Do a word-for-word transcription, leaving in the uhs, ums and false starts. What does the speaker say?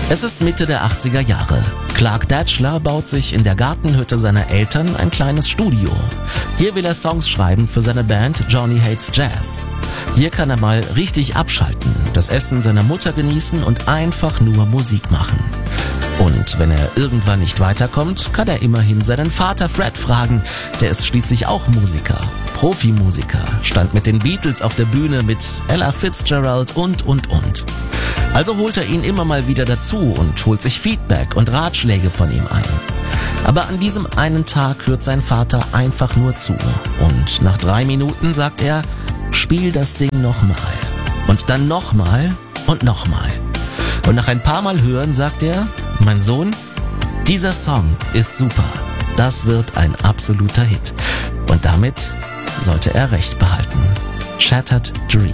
Es ist Mitte der achtziger Jahre. Clark Datchler baut sich in der Gartenhütte seiner Eltern ein kleines Studio. Hier will er Songs schreiben für seine Band Johnny Hates Jazz. Hier kann er mal richtig abschalten, das Essen seiner Mutter genießen und einfach nur Musik machen. Und wenn er irgendwann nicht weiterkommt, kann er immerhin seinen Vater Fred fragen. Der ist schließlich auch Musiker, Profimusiker, stand mit den Beatles auf der Bühne mit Ella Fitzgerald und, und, und. Also holt er ihn immer mal wieder dazu und holt sich Feedback und Ratschläge von ihm ein. Aber an diesem einen Tag hört sein Vater einfach nur zu. Und nach drei Minuten sagt er, spiel das Ding nochmal. Und dann nochmal und nochmal. Und nach ein paar Mal hören sagt er, mein Sohn, dieser Song ist super. Das wird ein absoluter Hit. Und damit sollte er recht behalten. Shattered Dreams.